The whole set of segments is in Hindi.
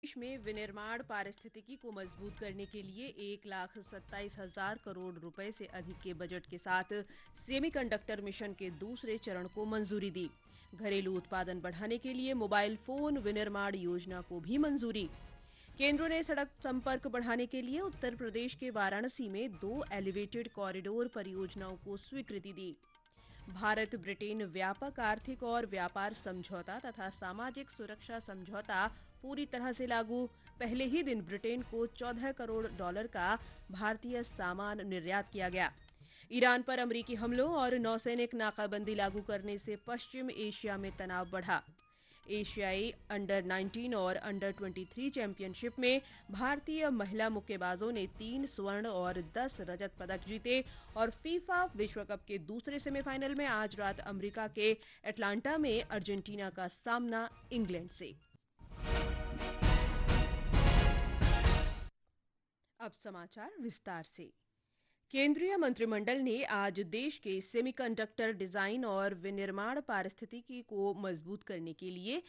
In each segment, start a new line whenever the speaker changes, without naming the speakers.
देश में विनिर्माण पारिस्थितिकी को मजबूत करने के लिए 1,27,000 करोड़ रुपए से अधिक के बजट के साथ सेमीकंडक्टर मिशन के दूसरे चरण को मंजूरी दी। घरेलू उत्पादन बढ़ाने के लिए मोबाइल फोन विनिर्माण योजना को भी मंजूरी। केंद्र ने सड़क संपर्क बढ़ाने के लिए उत्तर प्रदेश के वाराणसी में 2 एलिवेटेड कॉरिडोर परियोजनाओं को स्वीकृति दी। भारत ब्रिटेन व्यापक आर्थिक और व्यापार समझौता तथा सामाजिक सुरक्षा समझौता पूरी तरह से लागू। पहले ही दिन ब्रिटेन को $14 करोड़ का भारतीय सामान निर्यात किया गया। ईरान पर अमेरिकी हमलों और नौसैनिक नाकाबंदी लागू करने से पश्चिम एशिया में तनाव बढ़ा। एशियाई अंडर 19 और अंडर 23 चैंपियनशिप में भारतीय महिला मुक्केबाजों ने 3 स्वर्ण और 10 रजत पदक जीते और फीफा विश्व कप के दूसरे सेमीफाइनल में आज रात अमेरिका के एटलांटा में अर्जेंटीना का सामना इंग्लैंड से। अब समाचार विस्तार से। केंद्रीय मंत्रिमंडल ने आज देश के सेमीकंडक्टर डिजाइन और विनिर्माण पारिस्थितिकी को मजबूत करने के लिए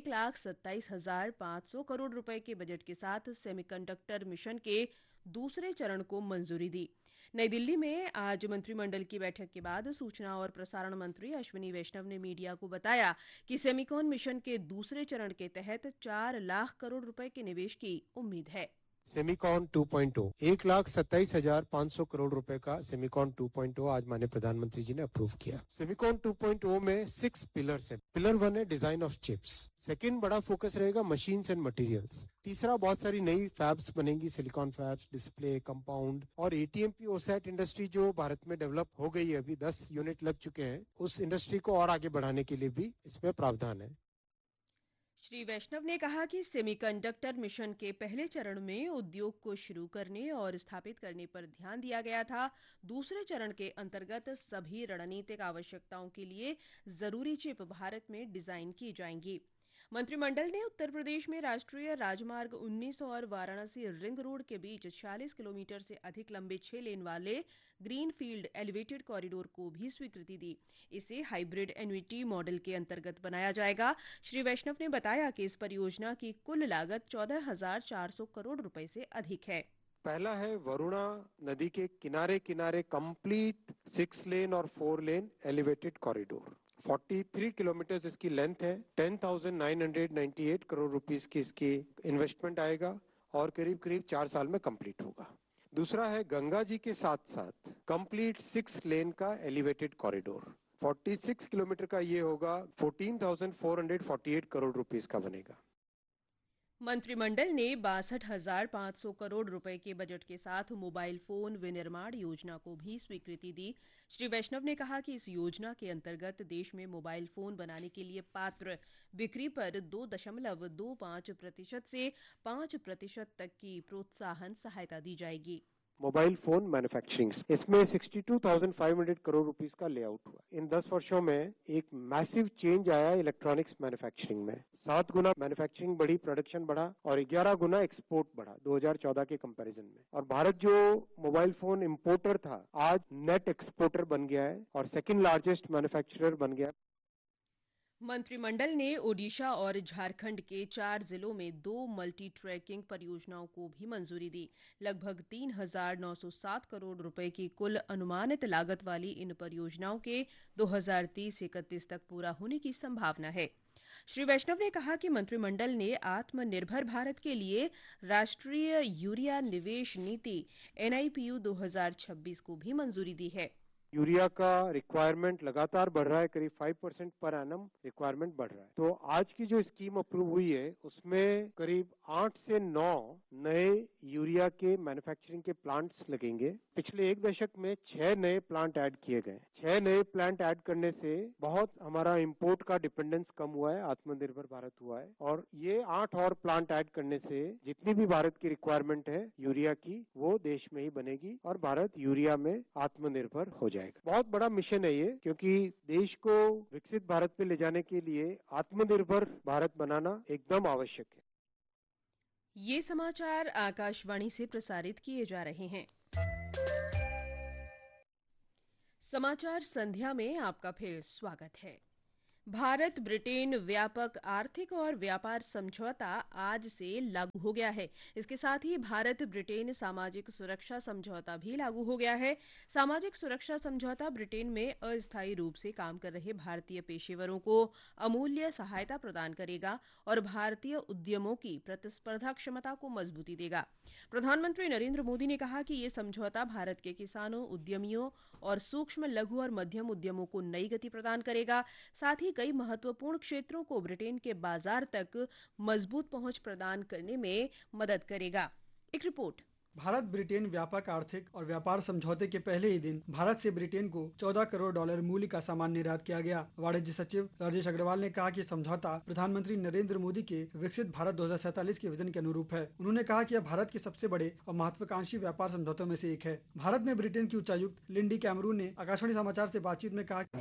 1,27,500 करोड़ रुपए के बजट के साथ सेमीकंडक्टर मिशन के दूसरे चरण को मंजूरी दी। नई दिल्ली में आज मंत्रिमंडल की बैठक के बाद सूचना और प्रसारण मंत्री अश्विनी वैष्णव ने मीडिया को बताया कि सेमीकॉन मिशन के दूसरे चरण के तहत 4 लाख करोड़ रुपए के निवेश की उम्मीद है।
सेमीकॉन 2.0 1,27,500 करोड़ रुपए का सेमीकॉन 2.0 आज माननीय प्रधानमंत्री जी ने अप्रूव किया। सेमीकॉन 2.0 में 6 पिलर्स हैं। पिलर 1 है डिजाइन ऑफ चिप्स। सेकंड बड़ा फोकस रहेगा मशीन्स एंड मटेरियल्स। तीसरा बहुत सारी नई फैब्स बनेंगी, सिलिकॉन फैब्स, डिस्प्ले, कंपाउंड और एटीएमपी ओसैट इंडस्ट्री जो भारत में डेवलप हो गई है, अभी 10 यूनिट लग चुके हैं, उस इंडस्ट्री को और आगे बढ़ाने के लिए भी इसमें प्रावधान है।
श्री वैष्णव ने कहा कि सेमीकंडक्टर मिशन के पहले चरण में उद्योग को शुरू करने और स्थापित करने पर ध्यान दिया गया था। दूसरे चरण के अंतर्गत सभी रणनीतिक आवश्यकताओं के लिए जरूरी चिप भारत में डिजाइन की जाएंगी। मंत्रिमंडल ने उत्तर प्रदेश में राष्ट्रीय राजमार्ग 19 और वाराणसी रिंग रोड के बीच 46 किलोमीटर से अधिक लंबे 6 लेन वाले ग्रीनफील्ड एलिवेटेड कॉरिडोर को भी स्वीकृति दी। इसे हाइब्रिड एन्युटी मॉडल के अंतर्गत बनाया जाएगा। श्री वैष्णव ने बताया कि इस परियोजना की कुल लागत 14,400 करोड़ रुपए से अधिक है।
पहला है वरुणा नदी के किनारे किनारे कंप्लीट 6 लेन और 4 लेन एलिवेटेड कॉरिडोर। 43 किलोमीटर इसकी लेंथ है। 10,998 करोड़ रुपीस की इसकी इन्वेस्टमेंट आएगा और करीब करीब 4 साल में कंप्लीट होगा। दूसरा है गंगा जी के साथ साथ कंप्लीट 6 लेन का एलिवेटेड कॉरिडोर। 46 किलोमीटर का ये होगा, 14,448 करोड़ रुपीस का बनेगा।
मंत्रिमंडल ने 62,500 करोड़ रुपए के बजट के साथ मोबाइल फोन विनिर्माण योजना को भी स्वीकृति दी। श्री वैष्णव ने कहा कि इस योजना के अंतर्गत देश में मोबाइल फोन बनाने के लिए पात्र बिक्री पर 2.25% से 5% तक की प्रोत्साहन सहायता दी जाएगी।
मोबाइल फोन मैन्युफैक्चरिंग, इसमें 62,500 करोड़ रुपीस का लेआउट हुआ। इन 10 वर्षों में एक मैसिव चेंज आया इलेक्ट्रॉनिक्स मैन्युफैक्चरिंग में। 7 गुना मैन्युफैक्चरिंग बढ़ी, प्रोडक्शन बढ़ा और 11 गुना एक्सपोर्ट बढ़ा 2014 के कंपैरिजन में। और भारत जो मोबाइल फोन इंपोर्टर था, आज नेट एक्सपोर्टर बन गया है और सेकंड लार्जेस्ट मैन्युफैक्चरर बन गया है।
मंत्रिमंडल ने ओडिशा और झारखंड के 4 जिलों में 2 मल्टी ट्रैकिंग परियोजनाओं को भी मंजूरी दी। लगभग 3,907 करोड़ रुपए की कुल अनुमानित लागत वाली इन परियोजनाओं के 2030-31 तक पूरा होने की संभावना है। श्री वैष्णव ने कहा कि मंत्रिमंडल ने आत्मनिर्भर भारत के लिए राष्ट्रीय यूरिया निवेश नीति NIPU 2026 को भी मंजूरी दी है।
यूरिया का रिक्वायरमेंट लगातार बढ़ रहा है, करीब 5% पर एनम रिक्वायरमेंट बढ़ रहा है। तो आज की जो स्कीम अप्रूव हुई है उसमें करीब 8 से 9 नए यूरिया के मैन्युफैक्चरिंग के प्लांट्स लगेंगे। पिछले 1 दशक में 6 नए प्लांट ऐड किए गए। 6 नए प्लांट ऐड करने से बहुत हमारा इंपोर्ट का डिपेंडेंस कम हुआ है, आत्मनिर्भर भारत हुआ है। और ये 8 और प्लांट ऐड करने से जितनी भी भारत की रिक्वायरमेंट है यूरिया की, वो देश में ही बनेगी और भारत यूरिया में आत्मनिर्भर हो जाएगा। बहुत बड़ा मिशन है ये, क्योंकि देश को विकसित भारत पे ले जाने के लिए आत्मनिर्भर भारत बनाना एकदम आवश्यक है।
ये समाचार आकाशवाणी से प्रसारित किए जा रहे हैं। समाचार संध्या में आपका फिर स्वागत है। भारत ब्रिटेन व्यापक आर्थिक और व्यापार समझौता आज से लागू हो गया है। इसके साथ ही भारत ब्रिटेन सामाजिक सुरक्षा समझौता भी लागू हो गया है। सामाजिक सुरक्षा समझौता ब्रिटेन में अस्थायी रूप से काम कर रहे भारतीय पेशेवरों को अमूल्य सहायता प्रदान करेगा और भारतीय उद्यमों की प्रतिस्पर्धा क्षमता को मजबूती देगा। प्रधानमंत्री नरेंद्र मोदी ने कहा कि ये समझौता भारत के किसानों, उद्यमियों और सूक्ष्म, लघु और मध्यम उद्यमों को नई गति प्रदान करेगा। साथ ही कई महत्वपूर्ण क्षेत्रों को ब्रिटेन के बाजार तक मजबूत पहुंच प्रदान करने में मदद करेगा। एक रिपोर्ट।
भारत ब्रिटेन व्यापक आर्थिक और व्यापार समझौते के पहले ही दिन भारत से ब्रिटेन को $14 करोड़ मूल्य का सामान निर्यात किया गया। वाणिज्य सचिव राजेश अग्रवाल ने कहा कि समझौता प्रधानमंत्री नरेंद्र मोदी के विकसित भारत 2047 के विजन के अनुरूप है। उन्होंने कहा कि यह भारत के सबसे बड़े और महत्वाकांक्षी व्यापार समझौतों में से एक है। भारत में ब्रिटेन की उच्चायुक्त लिंडी कैमरून ने आकाशवाणी समाचार से बातचीत में कहा,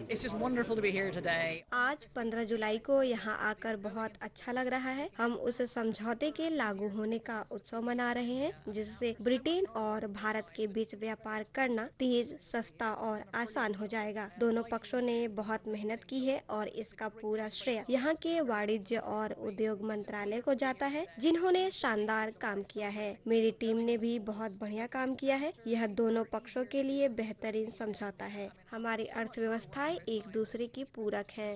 आज 15 जुलाई को यहाँ आकर बहुत अच्छा लग रहा है। हम उस समझौते के लागू होने का उत्सव मना रहे हैं, जिससे ब्रिटेन और भारत के बीच व्यापार करना तेज, सस्ता और आसान हो जाएगा। दोनों पक्षों ने बहुत मेहनत की है और इसका पूरा श्रेय यहाँ के वाणिज्य और उद्योग मंत्रालय को जाता है, जिन्होंने शानदार काम किया है। मेरी टीम ने भी बहुत बढ़िया काम किया है। यह दोनों पक्षों के लिए बेहतरीन समझौता है। हमारी अर्थव्यवस्थाएं एक दूसरे की पूरक है।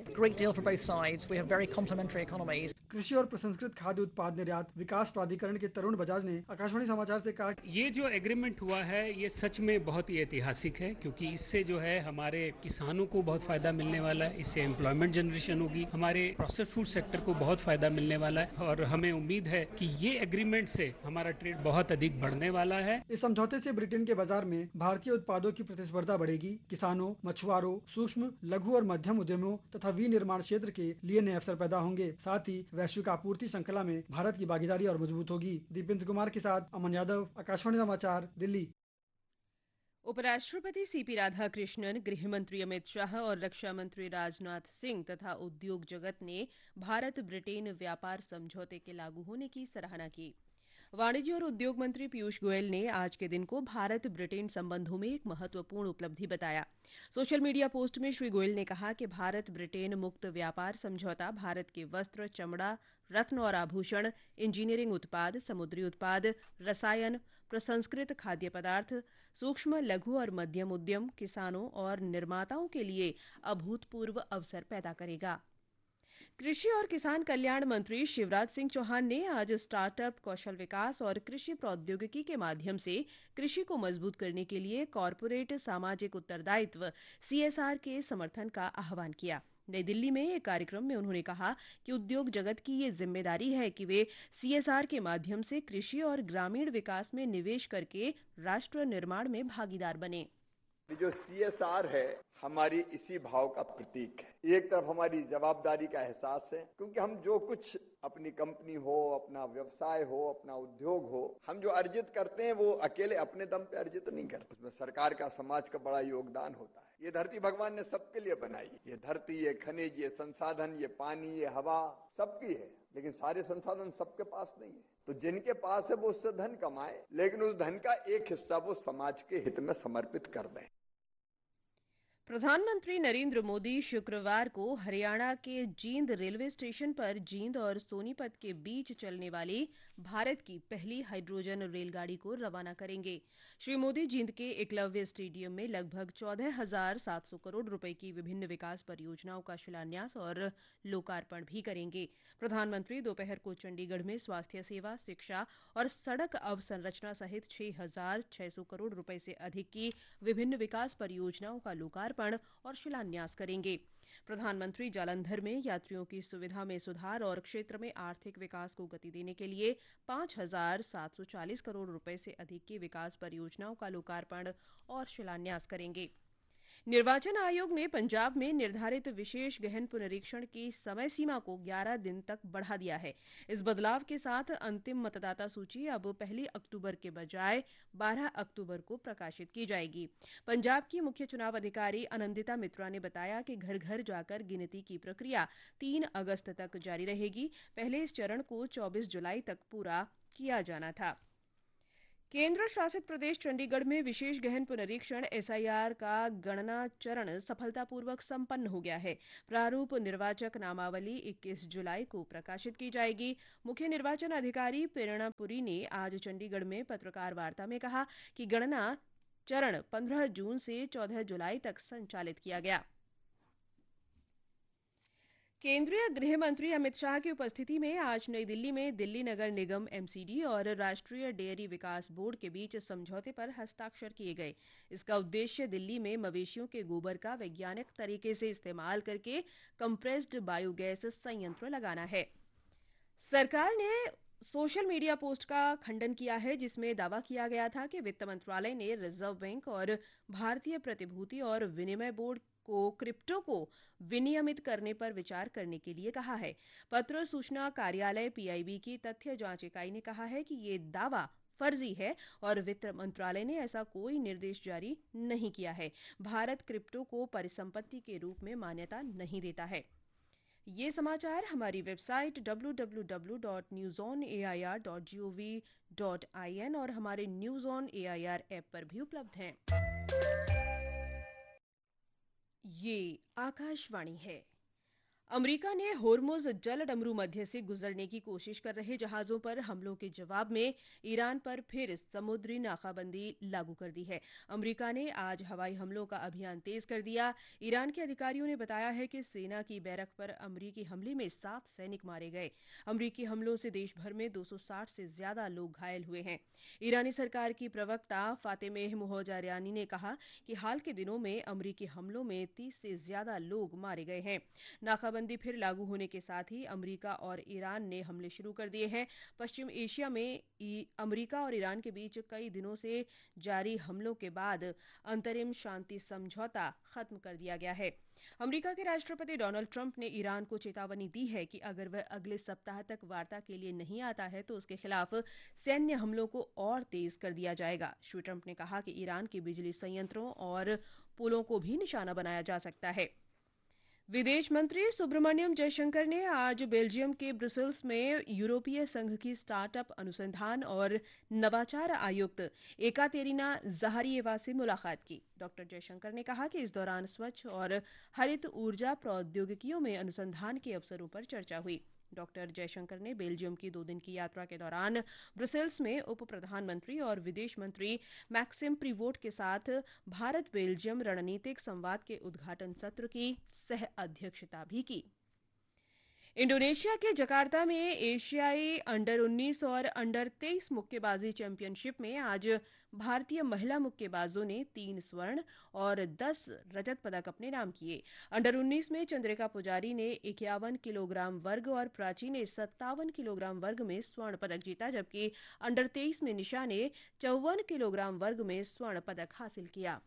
कृषि और प्रसंस्कृत खाद्य उत्पाद निर्यात विकास प्राधिकरण के तरुण बजाज ने आकाशवाणी समाचार से कहा,
ये जो एग्रीमेंट हुआ है ये सच में बहुत ही ऐतिहासिक है, क्योंकि इससे जो है हमारे किसानों को बहुत फायदा मिलने वाला है, इससे एम्प्लॉयमेंट जनरेशन होगी, हमारे प्रोसेस्ड फूड सेक्टर को बहुत फायदा मिलने वाला है और हमें उम्मीद है कि ये एग्रीमेंट से हमारा ट्रेड बहुत अधिक बढ़ने वाला है।
इस समझौते से ब्रिटेन के बाजार में भारतीय उत्पादों की प्रतिस्पर्धा बढ़ेगी। किसानों, मछुआरों, सूक्ष्म, लघु और मध्यम उद्यमों तथा विनिर्माण क्षेत्र के लिए नए अवसर पैदा होंगे। साथ ही वैश्विक आपूर्ति श्रृंखला में भारत की भागीदारी और मजबूत होगी। दीपेंद्र कुमार के साथ अमन यादव, आकाशवाणी समाचार, दिल्ली।
उपराष्ट्रपति सीपी राधाकृष्णन, गृह मंत्री अमित शाह और रक्षा मंत्री राजनाथ सिंह तथा उद्योग जगत ने भारत ब्रिटेन व्यापार समझौते के लागू होने की सराहना की। वाणिज्य और उद्योग मंत्री पीयूष गोयल ने आज के दिन को भारत ब्रिटेन संबंधों में एक महत्वपूर्ण उपलब्धि बताया। सोशल मीडिया पोस्ट में श्री गोयल ने कहा कि भारत ब्रिटेन मुक्त व्यापार समझौता भारत के वस्त्र, चमड़ा, रत्न और आभूषण, इंजीनियरिंग उत्पाद, समुद्री उत्पाद, रसायन, प्रसंस्कृत खाद्य पदार्थ, सूक्ष्म, लघु और मध्यम उद्यम, किसानों और निर्माताओं के लिए अभूतपूर्व अवसर पैदा करेगा। कृषि और किसान कल्याण मंत्री शिवराज सिंह चौहान ने आज स्टार्टअप, कौशल विकास और कृषि प्रौद्योगिकी के माध्यम से कृषि को मजबूत करने के लिए कॉरपोरेट सामाजिक उत्तरदायित्व (CSR) के समर्थन का आह्वान किया। नई दिल्ली में एक कार्यक्रम में उन्होंने कहा कि उद्योग जगत की ये जिम्मेदारी है कि वे CSR के माध्यम से कृषि और ग्रामीण विकास में निवेश करके राष्ट्र निर्माण में भागीदार बने।
जो CSR है हमारी इसी भाव का प्रतीक है। एक तरफ हमारी जवाबदारी का एहसास है, क्योंकि हम जो कुछ अपनी कंपनी हो, अपना व्यवसाय हो, अपना उद्योग हो, हम जो अर्जित करते हैं वो अकेले अपने दम पे अर्जित नहीं करते। उसमें सरकार का, समाज का बड़ा योगदान होता है। ये धरती भगवान ने सबके लिए बनाई। ये धरती, ये खनिज, ये संसाधन, ये पानी, ये हवा सबकी है, लेकिन सारे संसाधन सबके पास नहीं है। तो जिनके पास है वो उससे धन कमाए, लेकिन उस धन का एक हिस्सा वो समाज के हित में समर्पित कर दें।
प्रधानमंत्री नरेंद्र मोदी शुक्रवार को हरियाणा के जींद रेलवे स्टेशन पर जींद और सोनीपत के बीच चलने वाली भारत की पहली हाइड्रोजन रेलगाड़ी को रवाना करेंगे। श्री मोदी जींद के एकलव्य स्टेडियम में लगभग 14,700 करोड़ रुपए की विभिन्न विकास परियोजनाओं का शिलान्यास और लोकार्पण भी करेंगे। प्रधानमंत्री दोपहर को चंडीगढ़ में स्वास्थ्य सेवा, शिक्षा और सड़क अवसंरचना सहित 6,600 करोड़ रुपए से अधिक की विभिन्न विकास परियोजनाओं का लोकार्पण और शिलान्यास करेंगे। प्रधानमंत्री जालंधर में यात्रियों की सुविधा में सुधार और क्षेत्र में आर्थिक विकास को गति देने के लिए 5,740 करोड़ रुपए से अधिक की विकास परियोजनाओं का लोकार्पण और शिलान्यास करेंगे। निर्वाचन आयोग ने पंजाब में निर्धारित विशेष गहन पुनरीक्षण की समय सीमा को 11 दिन तक बढ़ा दिया है। इस बदलाव के साथ अंतिम मतदाता सूची अब 1 अक्टूबर के बजाय 12 अक्टूबर को प्रकाशित की जाएगी। पंजाब की मुख्य चुनाव अधिकारी आनंदिता मित्रा ने बताया कि घर घर जाकर गिनती की प्रक्रिया 3 अगस्त तक जारी रहेगी। पहले इस चरण को 24 जुलाई तक पूरा किया जाना था। केंद्र शासित प्रदेश चंडीगढ़ में विशेष गहन पुनरीक्षण एसआईआर का गणना चरण सफलतापूर्वक संपन्न हो गया है। प्रारूप निर्वाचक नामावली 21 जुलाई को प्रकाशित की जाएगी। मुख्य निर्वाचन अधिकारी प्रेरणा पुरी ने आज चंडीगढ़ में पत्रकार वार्ता में कहा कि गणना चरण 15 जून से 14 जुलाई तक संचालित किया गया। केंद्रीय गृह मंत्री अमित शाह की उपस्थिति में आज नई दिल्ली में दिल्ली नगर निगम एमसीडी और राष्ट्रीय डेयरी विकास बोर्ड के बीच समझौते पर हस्ताक्षर किए गए। इसका उद्देश्य दिल्ली में मवेशियों के गोबर का वैज्ञानिक तरीके से इस्तेमाल करके कंप्रेस्ड बायोगैस संयंत्र लगाना है। सरकार ने सोशल मीडिया पोस्ट का खंडन किया है जिसमें दावा किया गया था कि वित्त मंत्रालय ने रिजर्व बैंक और भारतीय प्रतिभूति और विनिमय बोर्ड को क्रिप्टो को विनियमित करने पर विचार करने के लिए कहा है। पत्र सूचना कार्यालय पीआईबी की तथ्य जांच इकाई ने कहा है कि ये दावा फर्जी है और वित्त मंत्रालय ने ऐसा कोई निर्देश जारी नहीं किया है। भारत क्रिप्टो को परिसंपत्ति के रूप में मान्यता नहीं देता है। ये समाचार हमारी वेबसाइट www.newsonair.gov.in और हमारे न्यूज़ ऑन एआईआर ऐप पर भी उपलब्ध हैं। ये आकाशवाणी है। अमेरिका ने होर्मुज जल डमरू मध्य से गुजरने की कोशिश कर रहे जहाजों पर हमलों के जवाब में ईरान पर फिर समुद्री नाकाबंदी लागू कर दी है। अमेरिका ने आज हवाई हमलों का अभियान तेज कर दिया। ईरान के अधिकारियों ने बताया है कि सेना की बैरक पर अमेरिकी हमले में 7 सैनिक मारे गए। अमेरिकी हमलों से देश भर में 260 से ज्यादा लोग घायल हुए हैं। ईरानी सरकार की प्रवक्ता फातेमेह मोहजारियानी ने कहा कि हाल के दिनों में अमेरिकी हमलों में 30 से ज्यादा लोग मारे गए हैं। नाकाबंदी फिर लागू होने के साथ ही अमेरिका और ईरान ने हमले शुरू कर दिए हैं। पश्चिम एशिया में अमेरिका और ईरान के बीच कई दिनों से जारी हमलों के बाद अंतरिम शांति समझौता खत्म कर दिया गया है। अमेरिका के राष्ट्रपति डोनाल्ड ट्रंप ने ईरान को चेतावनी दी है कि अगर वह अगले सप्ताह तक वार्ता के लिए नहीं आता है तो उसके खिलाफ सैन्य हमलों को और तेज कर दिया जाएगा। श्री ट्रंप ने कहा कि ईरान के बिजली संयंत्रों और पुलों को भी निशाना बनाया जा सकता है। विदेश मंत्री सुब्रमण्यम जयशंकर ने आज बेल्जियम के ब्रुसेल्स में यूरोपीय संघ की स्टार्टअप अनुसंधान और नवाचार आयुक्त एकातेरिना ज़हारिएवा से मुलाकात की। डॉक्टर जयशंकर ने कहा कि इस दौरान स्वच्छ और हरित ऊर्जा प्रौद्योगिकियों में अनुसंधान के अवसरों पर चर्चा हुई। डॉक्टर जयशंकर ने बेल्जियम की 2 दिन की यात्रा के दौरान ब्रुसेल्स में उप प्रधानमंत्री और विदेश मंत्री मैक्सिम प्रिवोट के साथ भारत बेल्जियम रणनीतिक संवाद के उद्घाटन सत्र की सह अध्यक्षता भी की। इंडोनेशिया के जकार्ता में एशियाई अंडर 19 और अंडर 23 मुक्केबाजी चैंपियनशिप में आज भारतीय महिला मुक्केबाजों ने 3 स्वर्ण और 10 रजत पदक अपने नाम किए। अंडर 19 में चंद्रिका पुजारी ने 51 किलोग्राम वर्ग और प्राची ने 57 किलोग्राम वर्ग में स्वर्ण पदक जीता, जबकि अंडर 23 में निशा ने 54 किलोग्राम वर्ग में स्वर्ण पदक हासिल किया।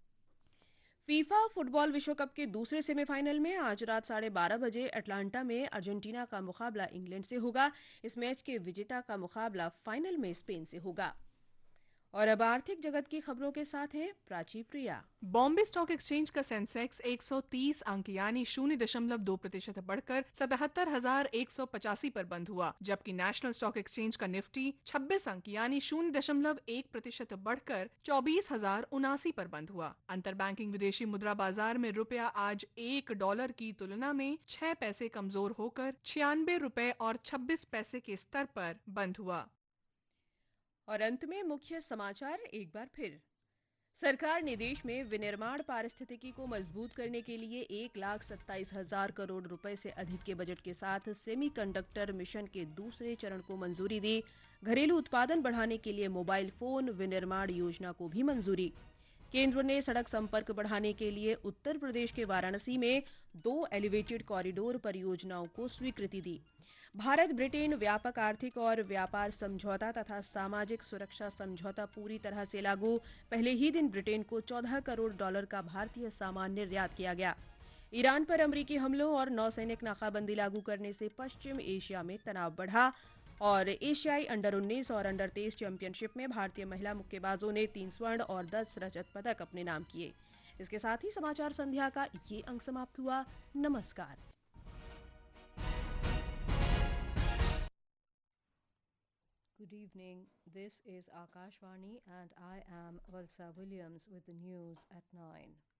फीफा फुटबॉल विश्व कप के दूसरे सेमीफाइनल में आज रात 12:30 बजे अटलांटा में अर्जेंटीना का मुकाबला इंग्लैंड से होगा। इस मैच के विजेता का मुकाबला फाइनल में स्पेन से होगा। और अब आर्थिक जगत की खबरों के साथ है प्राची प्रिया।
बॉम्बे स्टॉक एक्सचेंज का सेंसेक्स 130 अंक यानी 0.2% बढ़कर 77,185 पर बंद हुआ, जबकि नेशनल स्टॉक एक्सचेंज का निफ्टी 26 अंक यानी 0.1% बढ़कर 24,079 पर बंद हुआ। अंतर बैंकिंग विदेशी मुद्रा बाजार में रुपया आज $1 की तुलना में 6 पैसे कमजोर होकर 96 रुपए और 26 पैसे के स्तर पर बंद हुआ।
और अंत में मुख्य समाचार एक बार फिर। सरकार ने देश में विनिर्माण पारिस्थितिकी को मजबूत करने के लिए 1,27,000 करोड़ रुपए से अधिक के बजट के साथ सेमीकंडक्टर मिशन के दूसरे चरण को मंजूरी दी। घरेलू उत्पादन बढ़ाने के लिए मोबाइल फोन विनिर्माण योजना को भी मंजूरी। केंद्र ने सड़क संपर्क बढ़ाने के लिए उत्तर प्रदेश के वाराणसी में 2 एलिवेटेड कॉरिडोर परियोजनाओं को स्वीकृति दी। भारत ब्रिटेन व्यापक आर्थिक और व्यापार समझौता तथा सामाजिक सुरक्षा समझौता पूरी तरह से लागू। पहले ही दिन ब्रिटेन को $14 करोड़ का भारतीय सामान निर्यात किया गया। ईरान पर अमेरिकी हमलों और नौसैनिक नाकाबंदी लागू करने से पश्चिम एशिया में तनाव बढ़ा। और एशियाई अंडर 19 और अंडर 23 चैंपियनशिप में भारतीय महिला मुक्केबाजों ने 3 स्वर्ण और 10 रजत पदक अपने नाम किए। इसके साथ ही समाचार संध्या का ये अंक समाप्त हुआ। नमस्कार।
Good evening. This is Akashvani and I am Valsa Williams with the news at 9.